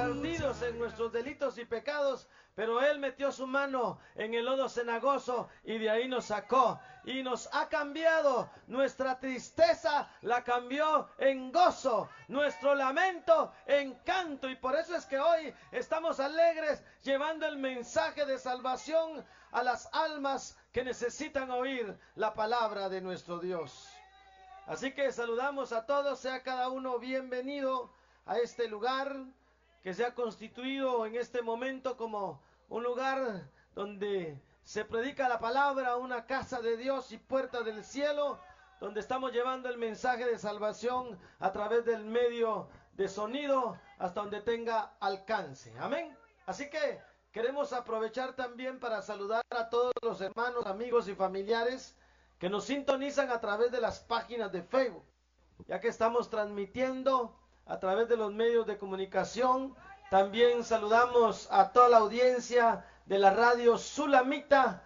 ardidos en nuestros delitos y pecados, pero Él metió su mano en el lodo cenagoso y de ahí nos sacó y nos ha cambiado. Nuestra tristeza la cambió en gozo, nuestro lamento en canto, y por eso es que hoy estamos alegres llevando el mensaje de salvación a las almas que necesitan oír la palabra de nuestro Dios. Así que saludamos a todos, sea cada uno bienvenido a este lugar que se ha constituido en este momento como un lugar donde se predica la palabra, una casa de Dios y puerta del cielo, donde estamos llevando el mensaje de salvación a través del medio de sonido hasta donde tenga alcance. Amén. Así que queremos aprovechar también para saludar a todos los hermanos, amigos y familiares que nos sintonizan a través de las páginas de Facebook, ya que estamos transmitiendo a través de los medios de comunicación. También saludamos a toda la audiencia de la radio Sulamita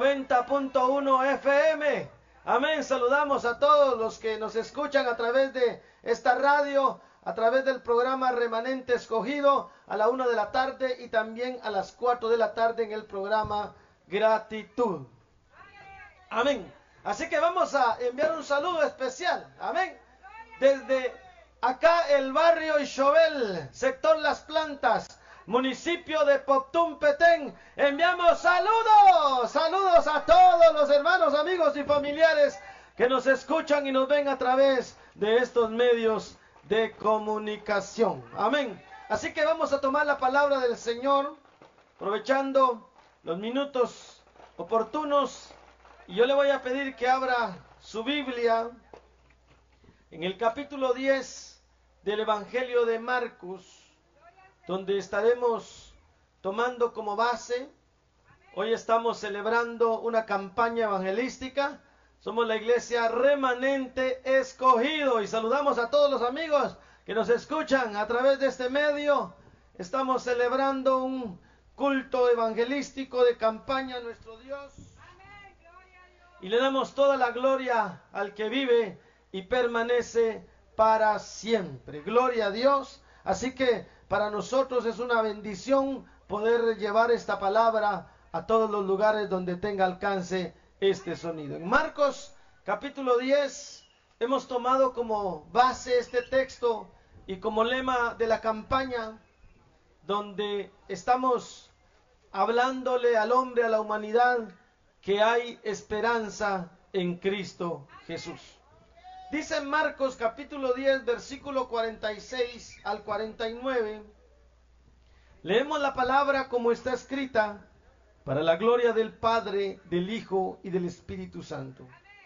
90.1 FM. Amén. Saludamos a todos los que nos escuchan a través de esta radio, a través del programa Remanente Escogido a la 1 de la tarde y también a las 4 de la tarde en el programa Gratitud. Amén. Así que vamos a enviar un saludo especial. Amén. Desde acá el barrio Ixobel, sector Las Plantas, municipio de Poptún, Petén, enviamos saludos. Saludos a todos los hermanos, amigos y familiares que nos escuchan y nos ven a través de estos medios de comunicación. Amén. Así que vamos a tomar la palabra del Señor, aprovechando los minutos oportunos. Y yo le voy a pedir que abra su Biblia en el capítulo 10 del Evangelio de Marcos, donde estaremos tomando como base. Hoy estamos celebrando una campaña evangelística. Somos la iglesia Remanente Escogido y saludamos a todos los amigos que nos escuchan a través de este medio. Estamos celebrando un culto evangelístico de campaña a nuestro Dios. Y le damos toda la gloria al que vive y permanece para siempre. Gloria a Dios. Así que para nosotros es una bendición poder llevar esta palabra a todos los lugares donde tenga alcance este sonido. En Marcos capítulo 10 hemos tomado como base este texto y como lema de la campaña, donde estamos hablándole al hombre, a la humanidad, que hay esperanza en Cristo Jesús. Dice en Marcos capítulo 10, versículo 46 al 49, leemos la palabra como está escrita, para la gloria del Padre, del Hijo y del Espíritu Santo.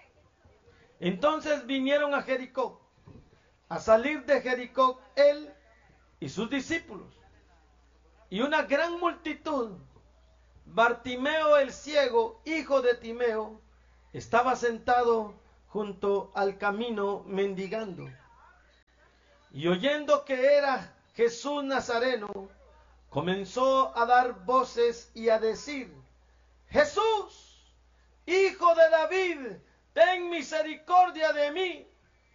Entonces vinieron a Jericó. A salir de Jericó, él y sus discípulos, y una gran multitud. Bartimeo el ciego, hijo de Timeo, estaba sentado junto al camino mendigando. Y oyendo que era Jesús Nazareno, comenzó a dar voces y a decir: Jesús, hijo de David, ten misericordia de mí.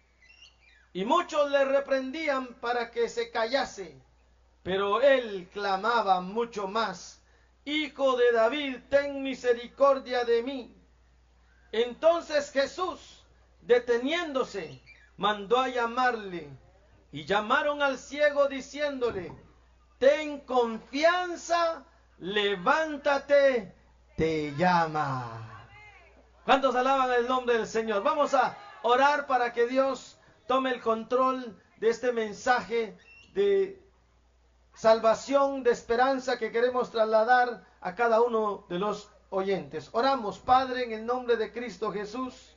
Y muchos le reprendían para que se callase, pero él clamaba mucho más: Hijo de David, ten misericordia de mí. Entonces Jesús, deteniéndose, mandó a llamarle, y llamaron al ciego diciéndole: ten confianza, levántate, te llama. ¿Cuántos alaban el nombre del Señor? Vamos a orar para que Dios tome el control de este mensaje de salvación, de esperanza que queremos trasladar a cada uno de los oyentes. Oramos, Padre, en el nombre de Cristo Jesús.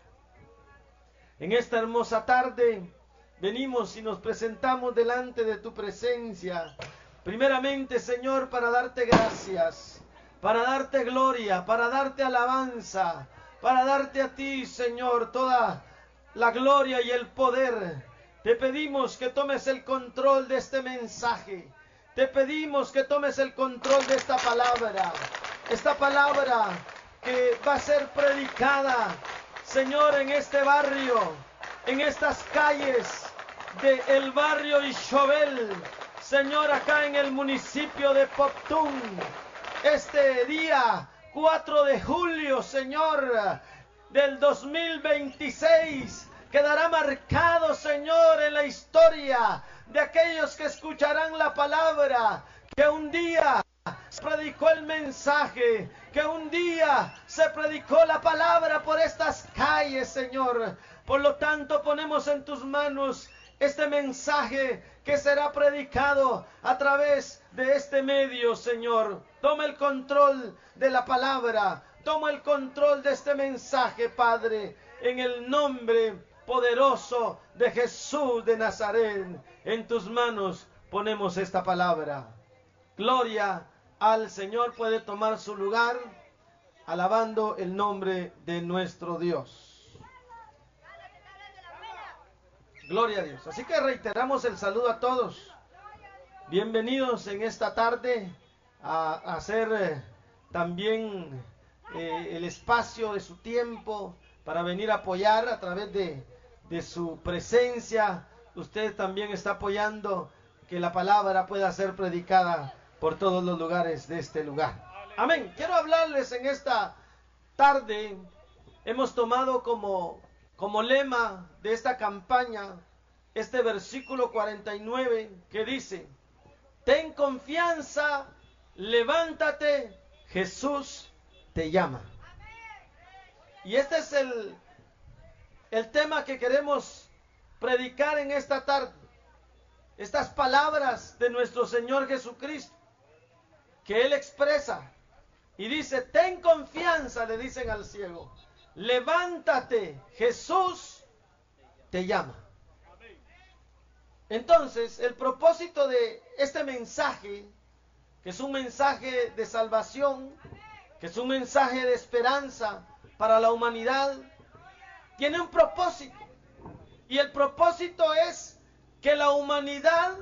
En esta hermosa tarde venimos y nos presentamos delante de tu presencia. Primeramente, Señor, para darte gracias, para darte gloria, para darte alabanza, para darte a ti, Señor, toda la gloria y el poder. Te pedimos que tomes el control de este mensaje. Te pedimos que tomes el control de esta palabra que va a ser predicada, Señor, en este barrio, en estas calles del barrio Ixobel, Señor, acá en el municipio de Poptún, este día 4 de julio, Señor, del 2026, quedará marcado, Señor, en la historia de aquellos que escucharán la palabra, que un día se predicó el mensaje, que un día se predicó la palabra por estas calles, Señor. Por lo tanto, ponemos en tus manos este mensaje que será predicado a través de este medio, Señor. Toma el control de la palabra, toma el control de este mensaje, Padre, en el nombre poderoso de Jesús de Nazaret. En tus manos ponemos esta palabra. Gloria al Señor. Puede tomar su lugar alabando el nombre de nuestro Dios. Gloria a Dios. Así que reiteramos el saludo a todos. Bienvenidos en esta tarde a hacer también el espacio de su tiempo para venir a apoyar a través de su presencia. Usted también está apoyando que la palabra pueda ser predicada por todos los lugares de este lugar. Amén. Quiero hablarles en esta tarde. Hemos tomado como lema de esta campaña este versículo 49 que dice: ten confianza, levántate, Jesús te llama. Y este es el tema que queremos predicar en esta tarde. Estas palabras de nuestro Señor Jesucristo que Él expresa y dice: ten confianza, le dicen al ciego, levántate, Jesús te llama. Entonces, el propósito de este mensaje, que es un mensaje de salvación, que es un mensaje de esperanza para la humanidad, tiene un propósito. Y el propósito es que la humanidad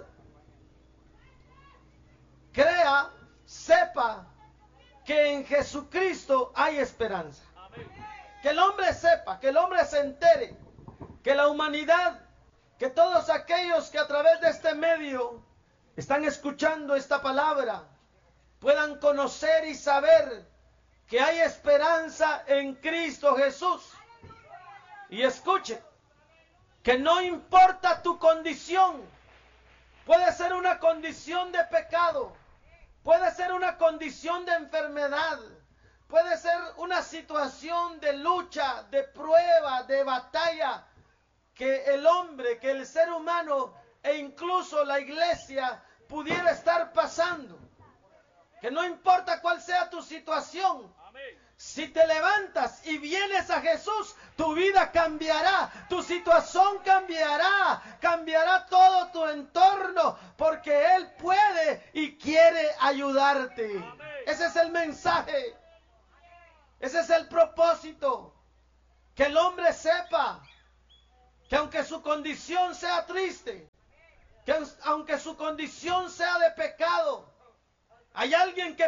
crea, sepa que en Jesucristo hay esperanza. Que el hombre sepa, que el hombre se entere, que la humanidad, que todos aquellos que a través de este medio están escuchando esta palabra, puedan conocer y saber que hay esperanza en Cristo Jesús. Y escuche, que no importa tu condición, puede ser una condición de pecado, puede ser una condición de enfermedad, puede ser una situación de lucha, de prueba, de batalla, que el hombre, que el ser humano e incluso la iglesia pudiera estar pasando. Que no importa cuál sea tu situación, si te levantas y vienes a Jesús, tu vida cambiará, tu situación cambiará, cambiará todo tu entorno, porque Él puede y quiere ayudarte. Ese es el mensaje, ese es el propósito, que el hombre sepa que aunque su condición sea triste, que aunque su condición sea de pecado, hay alguien que